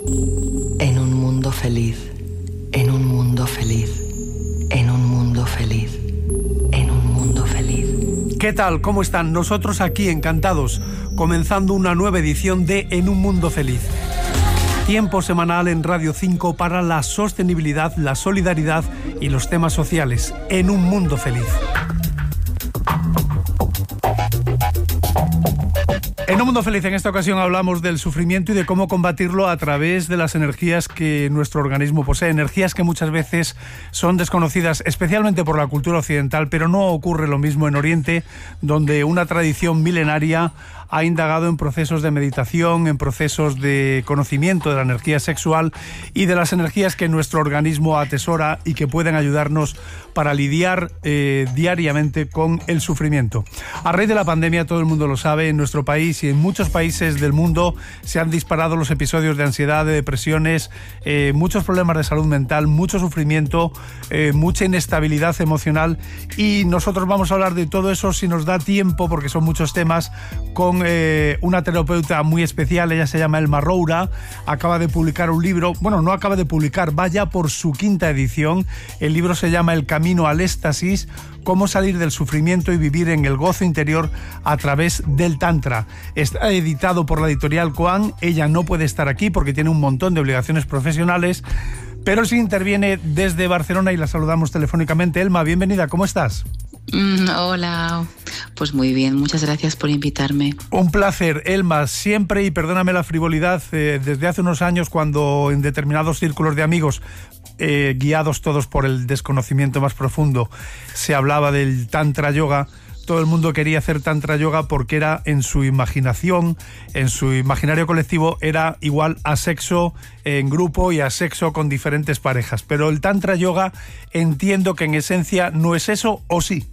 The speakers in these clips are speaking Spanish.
En un mundo feliz, en un mundo feliz, en un mundo feliz, en un mundo feliz. ¿Qué tal? ¿Cómo están? Nosotros aquí encantados, comenzando una nueva edición de En un mundo feliz. Tiempo semanal en Radio 5 para la sostenibilidad, la solidaridad y los temas sociales. En un mundo feliz. En Un Mundo Feliz, en esta ocasión hablamos del sufrimiento y de cómo combatirlo a través de las energías que nuestro organismo posee, energías que muchas veces son desconocidas, especialmente por la cultura occidental, pero no ocurre lo mismo en Oriente, donde una tradición milenaria ha indagado en procesos de meditación, en procesos de conocimiento de la energía sexual y de las energías que nuestro organismo atesora y que pueden ayudarnos para lidiar diariamente con el sufrimiento. A raíz de la pandemia, todo el mundo lo sabe, en nuestro país y en muchos países del mundo se han disparado los episodios de ansiedad, de depresiones, muchos problemas de salud mental, mucho sufrimiento, mucha inestabilidad emocional, y nosotros vamos a hablar de todo eso, si nos da tiempo, porque son muchos temas, con una terapeuta muy especial. Ella se llama Elma Roura, acaba de publicar un libro, bueno, no acaba de publicar, va ya por su 5ª edición. El libro se llama El camino al éxtasis, cómo salir del sufrimiento y vivir en el gozo interior a través del Tantra. Está editado por la editorial Koan. Ella no puede estar aquí porque tiene un montón de obligaciones profesionales, pero sí interviene desde Barcelona y la saludamos telefónicamente. Elma, bienvenida, ¿cómo estás? Hola, pues muy bien, muchas gracias por invitarme. Un placer, Elma, siempre, y perdóname la frivolidad, desde hace unos años, cuando en determinados círculos de amigos, guiados todos por el desconocimiento más profundo, se hablaba del Tantra Yoga, todo el mundo quería hacer Tantra Yoga porque era, en su imaginación, en su imaginario colectivo, era igual a sexo en grupo y a sexo con diferentes parejas. Pero el Tantra Yoga, entiendo que en esencia no es eso, ¿o sí?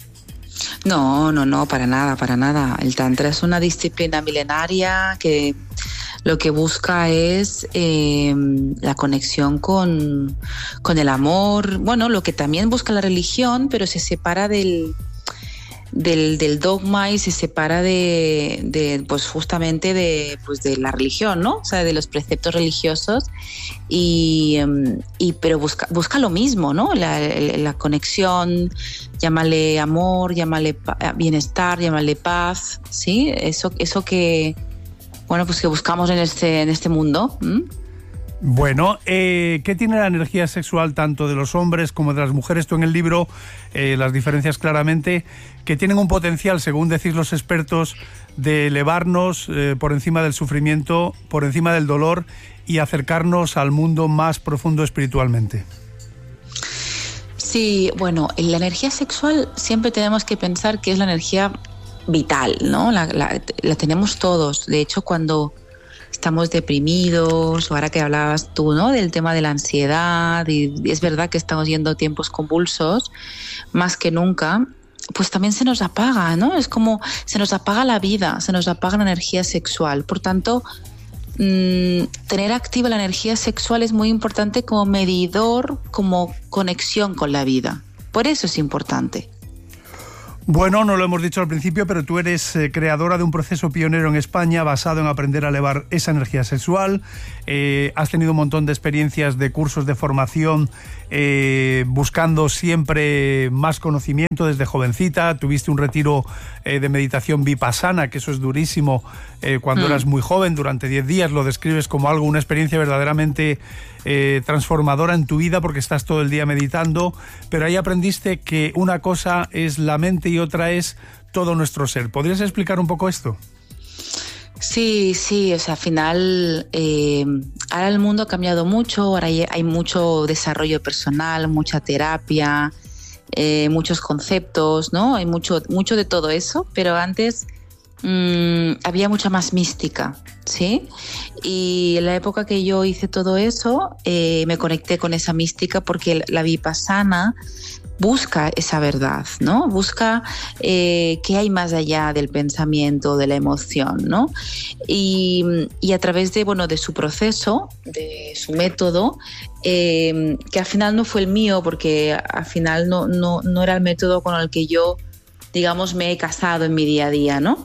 No, para nada. El Tantra es una disciplina milenaria que lo que busca es la conexión con el amor. Bueno, lo que también busca la religión, pero se separa del dogma y se separa pues justamente de la religión, ¿no? O sea, de los preceptos religiosos, pero busca lo mismo, ¿no? La conexión, llámale amor, llámale bienestar, llámale paz, ¿sí? Eso que, bueno, pues que buscamos en este mundo. Bueno, ¿qué tiene la energía sexual tanto de los hombres como de las mujeres? Tú en el libro las diferencias claramente, que tienen un potencial, según decís los expertos, de elevarnos por encima del sufrimiento, por encima del dolor, y acercarnos al mundo más profundo espiritualmente. Sí, bueno, la energía sexual siempre tenemos que pensar que es la energía vital, ¿no? La tenemos todos. De hecho, cuando estamos deprimidos, o ahora que hablabas tú, ¿no?, del tema de la ansiedad, y es verdad que estamos yendo temas convulsos, más que nunca, pues también se nos apaga, ¿no? Es como se nos apaga la vida, se nos apaga la energía sexual. Por tanto, tener activa la energía sexual es muy importante como medidor, como conexión con la vida. Por eso es importante. Bueno, no lo hemos dicho al principio, pero tú eres creadora de un proceso pionero en España basado en aprender a elevar esa energía sexual. Has tenido un montón de experiencias de cursos de formación, buscando siempre más conocimiento desde jovencita. Tuviste un retiro de meditación vipassana, que eso es durísimo, cuando eras muy joven, durante 10 días. Lo describes como algo, una experiencia verdaderamente transformadora en tu vida, porque estás todo el día meditando, pero ahí aprendiste que una cosa es la mente y otra es todo nuestro ser. ¿Podrías explicar un poco esto? Sí, o sea, al final ahora el mundo ha cambiado mucho, ahora hay mucho desarrollo personal, mucha terapia, muchos conceptos, ¿no? Hay mucho de todo eso, pero antes había mucha más mística, ¿sí? Y en la época que yo hice todo eso, me conecté con esa mística, porque la vipassana busca esa verdad, ¿no? Busca qué hay más allá del pensamiento, de la emoción, ¿no? Y a través de su proceso, de su método, que al final no fue el mío, porque al final no era el método con el que yo, digamos, me he casado en mi día a día, ¿no?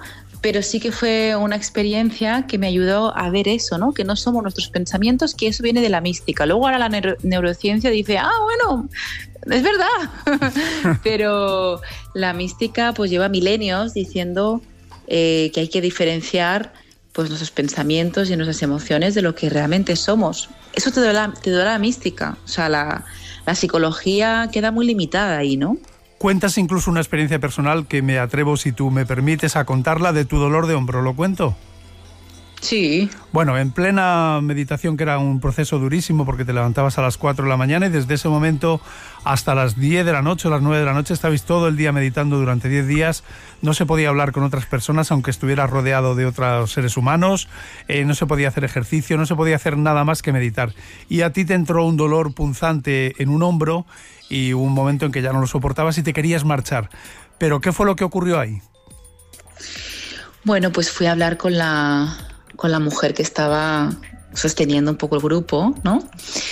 pero sí que fue una experiencia que me ayudó a ver eso, ¿no? Que no somos nuestros pensamientos, que eso viene de la mística. Luego ahora la neurociencia dice, bueno, es verdad. Pero la mística pues lleva milenios diciendo que hay que diferenciar pues nuestros pensamientos y nuestras emociones de lo que realmente somos. Eso te da la mística. O sea, la psicología queda muy limitada ahí, ¿no? Cuentas incluso una experiencia personal que me atrevo, si tú me permites, a contarla, de tu dolor de hombro. ¿Lo cuento? Sí. Bueno, en plena meditación, que era un proceso durísimo porque te levantabas a las 4 de la mañana y desde ese momento hasta las 10 de la noche o las 9 de la noche estabais todo el día meditando durante 10 días. No se podía hablar con otras personas aunque estuvieras rodeado de otros seres humanos, no se podía hacer ejercicio, no se podía hacer nada más que meditar. Y a ti te entró un dolor punzante en un hombro y un momento en que ya no lo soportabas y te querías marchar. ¿Pero qué fue lo que ocurrió ahí? Bueno, pues fui a hablar con la mujer que estaba sosteniendo un poco el grupo, ¿no?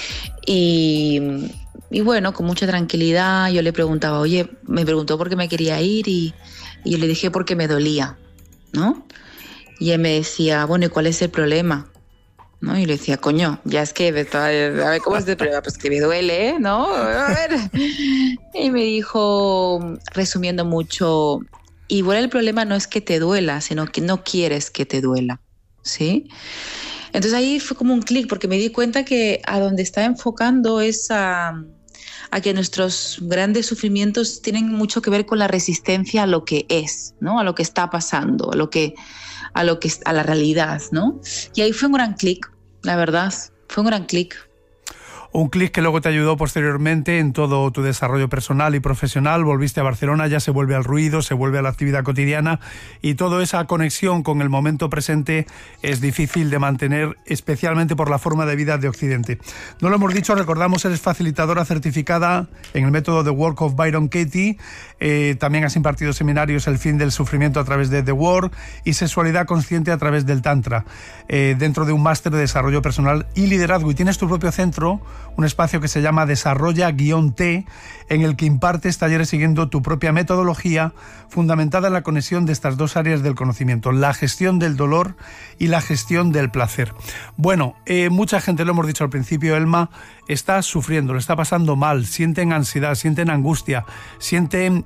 Y bueno, con mucha tranquilidad yo le preguntaba, oye, me preguntó por qué me quería ir y yo le dije por qué me dolía, ¿no? Y él me decía, bueno, ¿y cuál es el problema? ¿No? Y le decía, coño, ya es que, a ver, ¿cómo es el problema? Pues que me duele, ¿no? A ver. Y me dijo, resumiendo mucho, igual el problema no es que te duela, sino que no quieres que te duela, ¿sí? Entonces ahí fue como un clic, porque me di cuenta que a donde estaba enfocando es a que nuestros grandes sufrimientos tienen mucho que ver con la resistencia a lo que es, ¿no? A lo que está pasando, a la realidad, ¿no? Y ahí fue un gran clic, la verdad, fue un gran clic. Un clic que luego te ayudó posteriormente en todo tu desarrollo personal y profesional. Volviste a Barcelona, ya se vuelve al ruido, se vuelve a la actividad cotidiana y toda esa conexión con el momento presente es difícil de mantener, especialmente por la forma de vida de Occidente. No lo hemos dicho, recordamos, eres facilitadora certificada en el método The Work of Byron Katie. También has impartido seminarios El fin del sufrimiento a través de The Work y Sexualidad consciente a través del Tantra, dentro de un máster de desarrollo personal y liderazgo. Y tienes tu propio centro, un espacio que se llama Desarrolla-T, en el que impartes talleres siguiendo tu propia metodología fundamentada en la conexión de estas dos áreas del conocimiento, la gestión del dolor y la gestión del placer. Bueno, mucha gente, lo hemos dicho al principio, Elma, está sufriendo, lo está pasando mal, sienten ansiedad, sienten angustia, sienten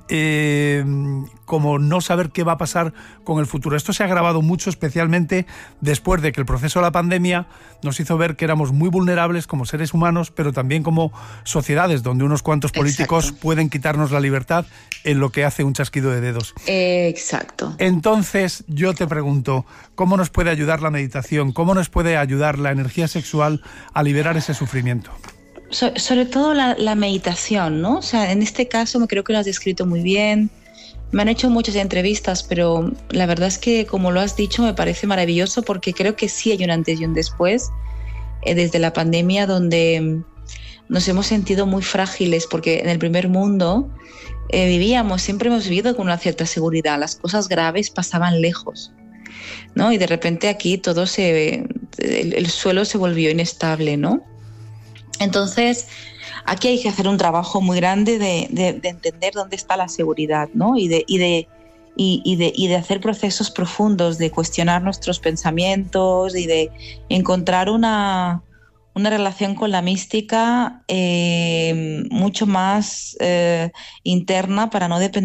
como no saber qué va a pasar con el futuro. Esto se ha agravado mucho, especialmente después de que el proceso de la pandemia nos hizo ver que éramos muy vulnerables como seres humanos, pero también como sociedades, donde unos cuantos políticos pueden quitarnos la libertad en lo que hace un chasquido de dedos. Exacto. Entonces, yo te pregunto, ¿cómo nos puede ayudar la meditación? ¿Cómo nos puede ayudar la energía sexual a liberar ese sufrimiento? Sobre todo la meditación, ¿no? O sea, en este caso me creo que lo has descrito muy bien. Me han hecho muchas entrevistas, pero la verdad es que, como lo has dicho, me parece maravilloso porque creo que sí hay un antes y un después desde la pandemia, donde nos hemos sentido muy frágiles porque en el primer mundo siempre hemos vivido con una cierta seguridad. Las cosas graves pasaban lejos, ¿no? Y de repente aquí el suelo se volvió inestable, ¿no? Entonces, aquí hay que hacer un trabajo muy grande de entender dónde está la seguridad, ¿no? Y de hacer procesos profundos, de cuestionar nuestros pensamientos y de encontrar una relación con la mística mucho más interna para no depender